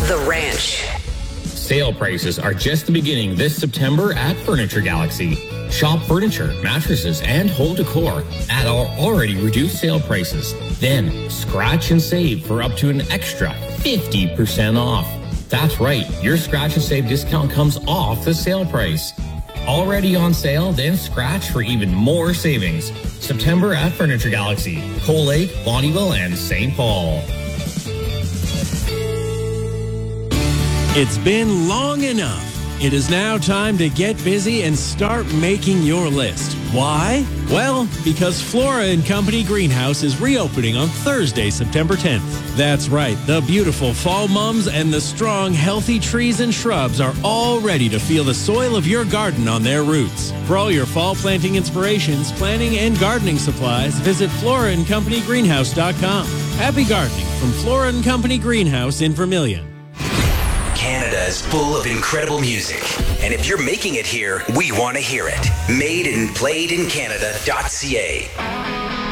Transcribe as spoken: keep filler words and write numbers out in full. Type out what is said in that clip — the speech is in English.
The Ranch. Sale prices are just the beginning this September at Furniture Galaxy. Shop furniture, mattresses, and home decor at our already reduced sale prices. Then scratch and save for up to an extra fifty percent off. That's right, your scratch and save discount comes off the sale price. Already on sale, then scratch for even more savings. September at Furniture Galaxy, Coal Lake, Bonnieville, and Saint Paul. It's been long enough. It is now time to get busy and start making your list. Why? Well, because Flora and Company Greenhouse is reopening on Thursday, September tenth. That's right, the beautiful fall mums and the strong, healthy trees and shrubs are all ready to feel the soil of your garden on their roots. For all your fall planting inspirations, planting, and gardening supplies, visit flora and company greenhouse dot com. Happy gardening from Flora and Company Greenhouse in Vermilion. Canada is full of incredible music. And if you're making it here, we want to hear it. Made and played in Canada dot C A.